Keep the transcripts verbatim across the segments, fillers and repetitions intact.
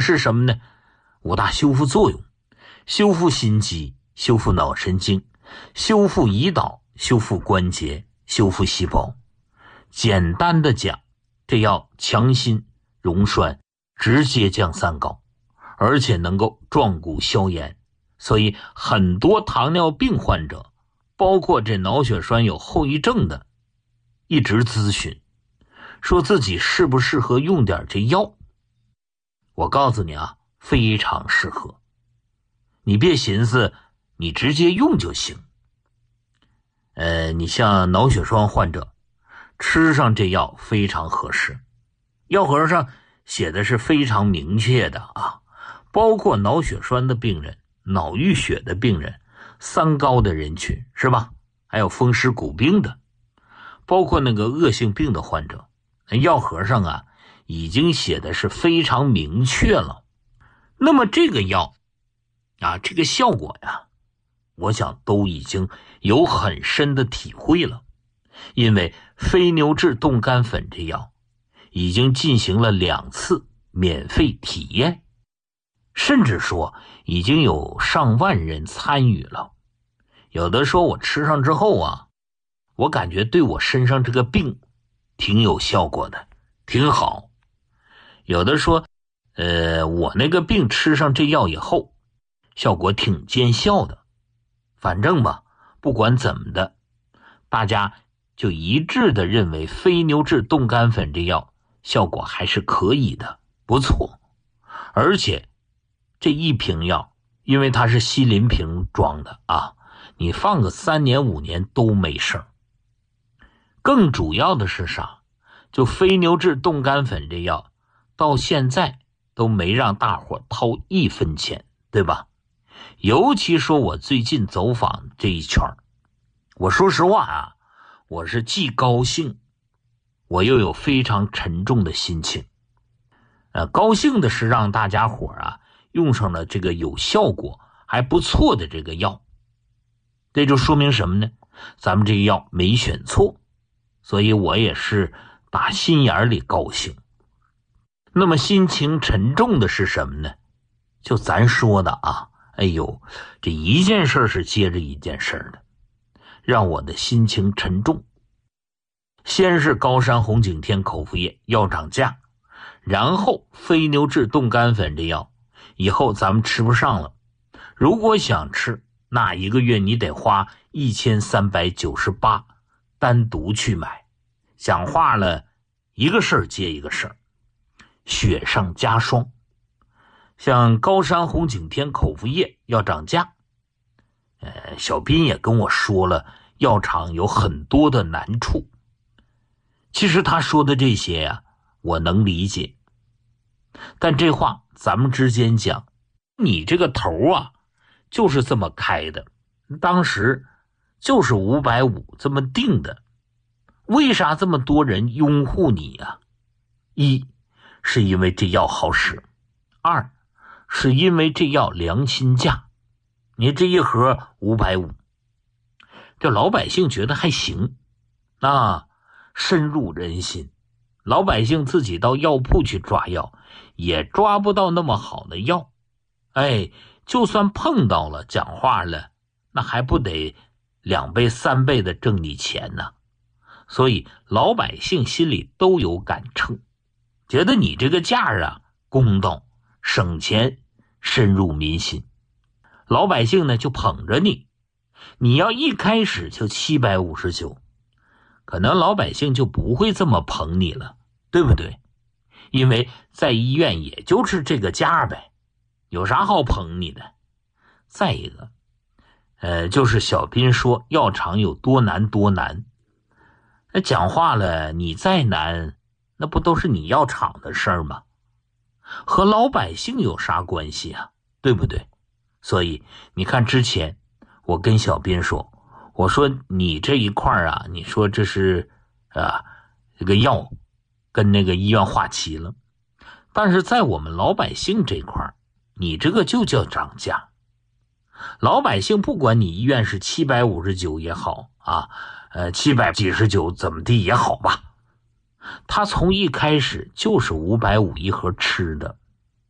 是什么呢？五大修复作用：修复心肌，修复脑神经，修复胰岛，修复关节，修复细胞。简单的讲，这药强心溶栓，直接降三高，而且能够壮骨消炎。所以很多糖尿病患者，包括这脑血栓有后遗症的，一直咨询说自己适不适合用点这药。我告诉你啊，非常适合。你别寻思你直接用就行。呃，你像脑血栓患者吃上这药非常合适。药盒上写的是非常明确的啊，包括脑血栓的病人、脑淤血的病人、三高的人群，是吧？还有风湿骨病的，包括那个恶性病的患者，药盒上啊已经写的是非常明确了。那么这个药啊，这个效果呀，我想都已经有很深的体会了。因为非牛至冻干粉这药已经进行了两次免费体验，甚至说已经有上万人参与了。有的说我吃上之后啊，我感觉对我身上这个病挺有效果的，挺好。有的说呃，我那个病吃上这药以后效果挺见效的。反正吧，不管怎么的，大家就一致的认为非牛至冻干粉这药效果还是可以的，不错。而且这一瓶药因为它是锡林瓶装的啊，你放个三年五年都没事儿。更主要的是啥？就非牛至冻干粉这药到现在都没让大伙掏一分钱，对吧？尤其说我最近走访这一圈，我说实话啊，我是既高兴我又有非常沉重的心情。呃，高兴的是让大家伙啊用上了这个有效果还不错的这个药，这就说明什么呢？咱们这个药没选错，所以我也是打心眼里高兴。那么心情沉重的是什么呢？就咱说的啊，哎呦，这一件事是接着一件事的，让我的心情沉重。先是高山红景天口服液要涨价，然后非牛至冻干粉这药以后咱们吃不上了，如果想吃，那一个月你得花一千三百九十八单独去买。讲话了，一个事儿接一个事儿，雪上加霜。像高山红景天口服液要涨价，呃，小斌也跟我说了药厂有很多的难处。其实他说的这些呀、啊，我能理解。但这话咱们之间讲，你这个头啊就是这么开的，当时就是五百五这么定的。为啥这么多人拥护你啊？一是因为这药好使，二是因为这药良心价，你这一盒五百五，这老百姓觉得还行，那深入人心。老百姓自己到药铺去抓药，也抓不到那么好的药。哎，就算碰到了，讲话了，那还不得两倍三倍的挣你钱呢？所以老百姓心里都有杆秤，觉得你这个价啊公道，省钱，深入民心。老百姓呢就捧着你，你要一开始就七百五十九，可能老百姓就不会这么捧你了，对不对？因为在医院也就是这个价呗，有啥好捧你的？再一个，呃，就是小斌说药厂有多难多难，那讲话了，你再难，那不都是你药厂的事儿吗？和老百姓有啥关系啊？对不对？所以你看之前我跟小斌说，我说你这一块啊，你说这是啊这个药跟那个医院划齐了，但是在我们老百姓这块，你这个就叫涨价。老百姓不管你医院是七百五十九也好啊，呃七百几十九怎么地也好吧，他从一开始就是五百五一盒吃的，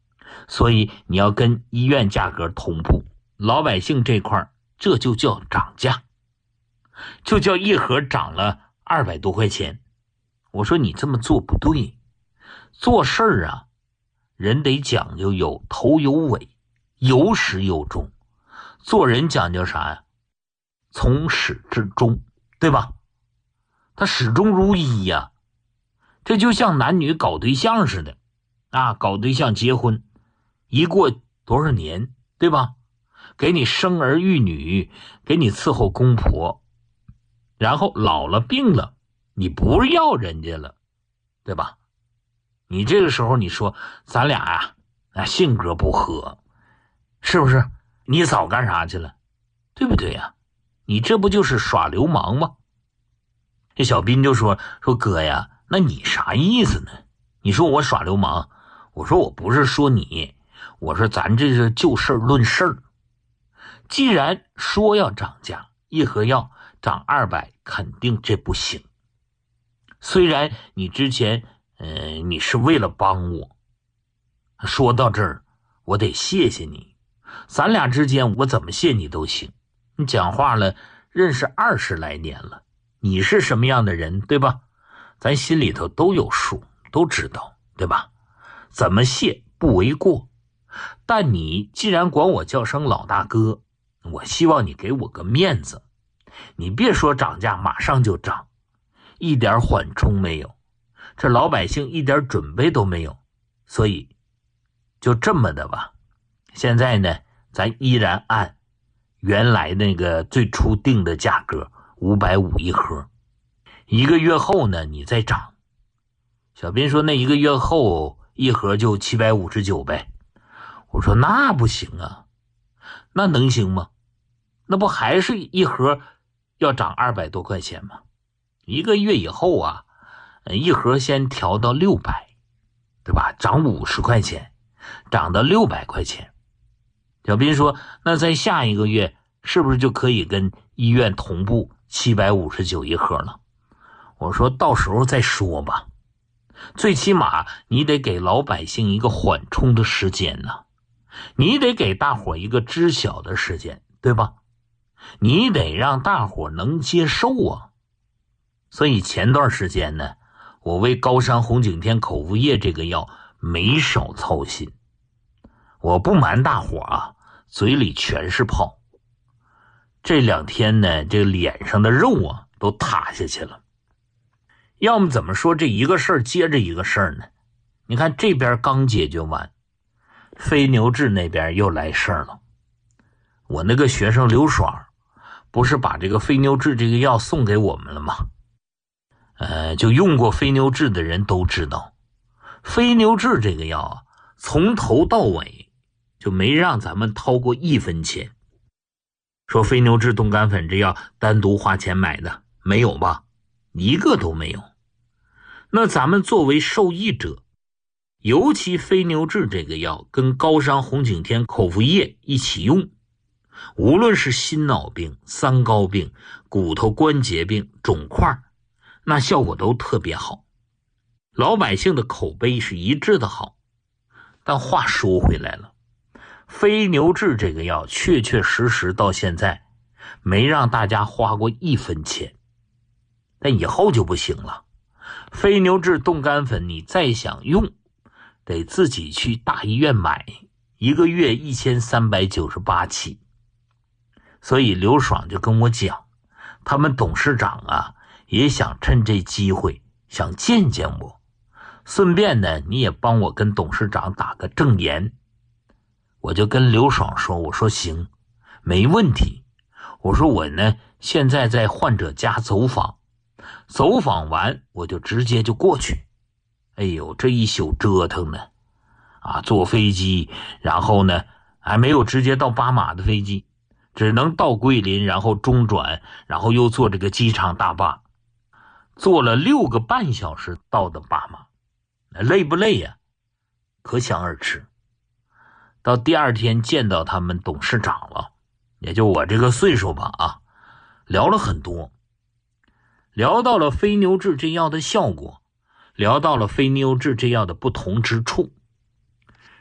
所以你要跟医院价格同步，老百姓这块这就叫涨价，就叫一盒涨了二百多块钱。我说你这么做不对，做事儿啊，人得讲究有头有尾，有始有终。做人讲究啥呀？从始至终，对吧？他始终如一呀。这就像男女搞对象似的啊，搞对象结婚，一过多少年，对吧？给你生儿育女，给你伺候公婆，然后老了病了，你不要人家了，对吧？你这个时候你说咱俩呀、啊，性格不合，是不是？你早干啥去了，对不对呀？你这不就是耍流氓吗？这小斌就说说哥呀，那你啥意思呢？你说我耍流氓？我说我不是说你，我说咱这是就事论事儿。既然说要涨价，一盒药涨二百，肯定这不行。虽然你之前呃你是为了帮我，说到这儿我得谢谢你，咱俩之间我怎么谢你都行。你讲话了，认识二十来年了，你是什么样的人，对吧？咱心里头都有数，都知道，对吧？怎么谢不为过。但你既然管我叫声老大哥，我希望你给我个面子，你别说涨价马上就涨，一点缓冲没有，这老百姓一点准备都没有。所以就这么的吧，现在呢咱依然按原来那个最初定的价格五百五一盒，一个月后呢你再涨。小斌说那一个月后一盒就七百五十九呗。我说那不行啊，那能行吗？那不还是一盒要涨二百多块钱吗？一个月以后啊，一盒先调到六百，对吧？涨五十块钱，涨到六百块钱。小斌说那在下一个月是不是就可以跟医院同步七百五十九一盒了？我说到时候再说吧，最起码你得给老百姓一个缓冲的时间呢，你得给大伙一个知晓的时间，对吧？你得让大伙能接受啊。所以前段时间呢，我为高山红景天口服液这个药没少操心。我不瞒大伙啊，嘴里全是泡。这两天呢，这脸上的肉啊都塌下去了。要么怎么说这一个事儿接着一个事儿呢？你看这边刚解决完，飞牛治那边又来事儿了。我那个学生刘爽不是把这个飞牛治这个药送给我们了吗？呃，就用过飞牛治的人都知道，飞牛治这个药啊，从头到尾就没让咱们掏过一分钱。说飞牛治冻干粉这药单独花钱买的，没有吧？一个都没有。那咱们作为受益者，尤其飞牛治这个药跟高山红景天口服液一起用，无论是心脑病、三高病、骨头关节病、肿块，那效果都特别好，老百姓的口碑是一致的好。但话说回来了，飞牛治这个药确确实实到现在没让大家花过一分钱，但以后就不行了。飞牛治冻干粉你再想用，得自己去大医院买，一个月一千三百九十八起。所以刘爽就跟我讲，他们董事长啊也想趁这机会想见见我，顺便呢你也帮我跟董事长打个证言。我就跟刘爽说，我说行，没问题。我说我呢现在在患者家走访，走访完我就直接就过去。哎呦，这一宿折腾呢啊，坐飞机，然后呢还没有直接到巴马的飞机，只能到桂林，然后中转，然后又坐这个机场大巴，坐了六个半小时到的巴马。累不累呀？可想而知。到第二天见到他们董事长了，也就我这个岁数吧啊，聊了很多，聊到了飞牛治这药的效果，聊到了飞牛治这药的不同之处。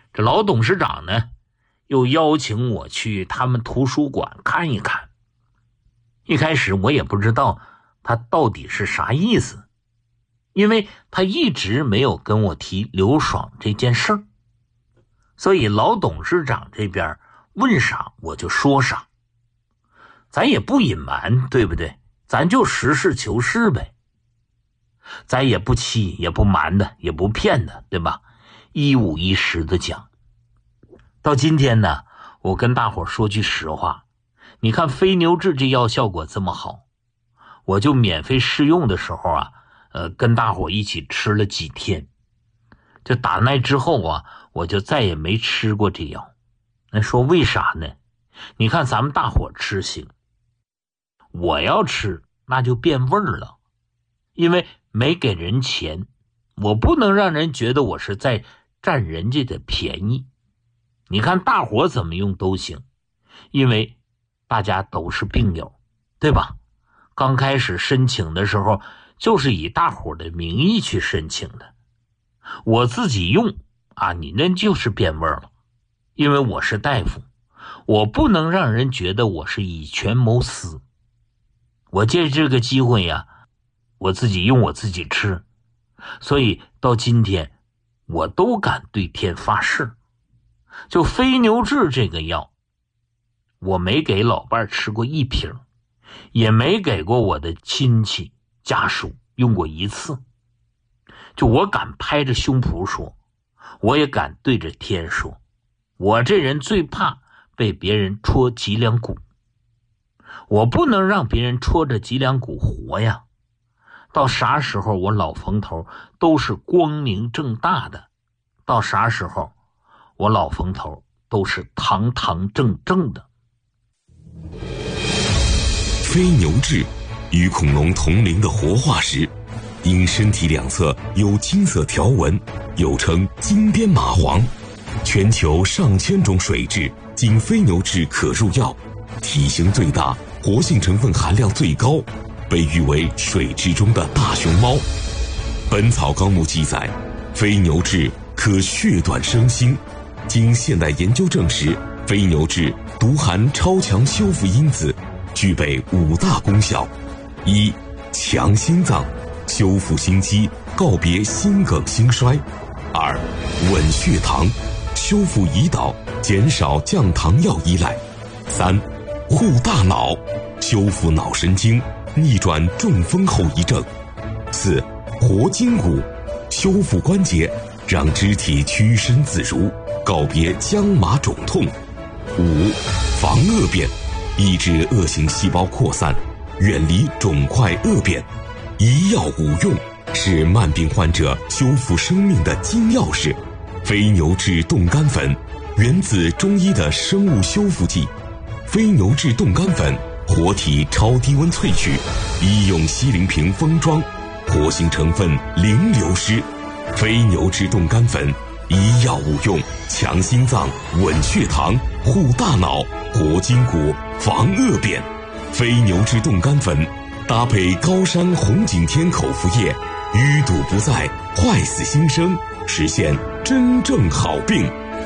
这老董事长呢，又邀请我去他们图书馆看一看。一开始我也不知道他到底是啥意思，因为他一直没有跟我提刘爽这件事儿，所以老董事长这边问啥我就说啥，咱也不隐瞒，对不对？咱就实事求是呗，咱也不欺也不瞒的，也不骗的，对吧？一五一十的讲。到今天呢，我跟大伙说句实话，你看飞牛治这药效果这么好，我就免费试用的时候啊，呃，跟大伙一起吃了几天，就打那之后啊，我就再也没吃过这药。那说为啥呢？你看咱们大伙吃行，我要吃那就变味儿了，因为没给人钱，我不能让人觉得我是在占人家的便宜。你看大伙怎么用都行，因为大家都是病友，对吧？刚开始申请的时候就是以大伙的名义去申请的，我自己用啊，你那就是变味儿了，因为我是大夫，我不能让人觉得我是以权谋私。我借这个机会呀，我自己用我自己吃，所以到今天我都敢对天发誓，就飞牛治这个药，我没给老伴吃过一瓶，也没给过我的亲戚家属用过一次。就我敢拍着胸脯说，我也敢对着天说，我这人最怕被别人戳脊梁骨，我不能让别人戳着脊梁骨活呀。到啥时候我老冯头都是光明正大的，到啥时候我老冯头都是堂堂正正的。 飞牛治与恐龙同龄的活化石，因身体两侧有金色条纹，又称金边蚂蟥。全球上千种水蛭经飞牛治可入药，体型最大，活性成分含量最高，被誉为水蛭中的大熊猫。本草纲目记载，飞牛治可血断生心。经现代研究证实，飞牛治独含超强修复因子，具备五大功效：一、强心脏，修复心肌，告别心梗心衰；二、稳血糖，修复胰岛，减少降糖药依赖；三、护大脑，修复脑神经，逆转中风后遗症；四、活筋骨，修复关节，让肢体屈伸自如，告别僵麻肿痛；五、防恶变，抑制恶性细胞扩散，远离肿块恶变。一药五用，是慢病患者修复生命的金钥匙。飞牛治冻干粉源自中医的生物修复剂，飞牛治冻干粉活体超低温萃取，医用锡灵瓶封装，活性成分零流失。飞牛治冻干粉一药五用，强心脏，稳血糖，护大脑，活筋骨，防恶变。飞牛治冻干粉搭配高山红景天口服液，淤堵不再，坏死新生，实现真正好病。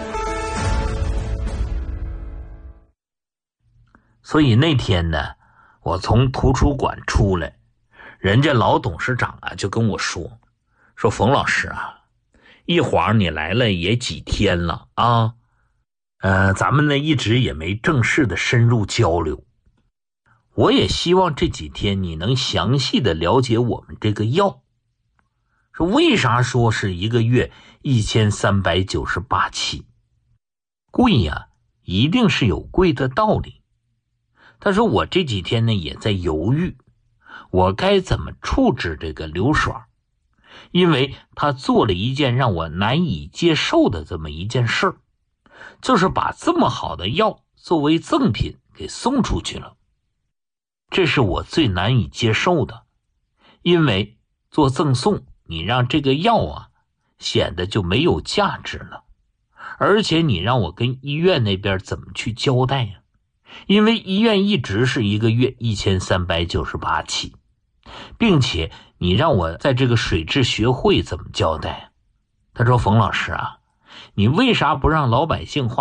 所以那天呢，我从图书馆出来，人家老董事长啊就跟我说说冯老师啊，一晃你来了也几天了啊，呃，咱们呢一直也没正式的深入交流，我也希望这几天你能详细的了解我们这个药，说为啥说是一个月一千三百九十八期，贵呀，一定是有贵的道理。他说我这几天呢也在犹豫，我该怎么处置这个刘爽，因为他做了一件让我难以接受的这么一件事儿，就是把这么好的药作为赠品给送出去了。这是我最难以接受的，因为做赠送，你让这个药啊显得就没有价值了，而且你让我跟医院那边怎么去交代呀？因为医院一直是一个月一千三百九十八期，并且你让我在这个水质学会怎么交代？他说冯老师啊， 你为啥不让老百姓花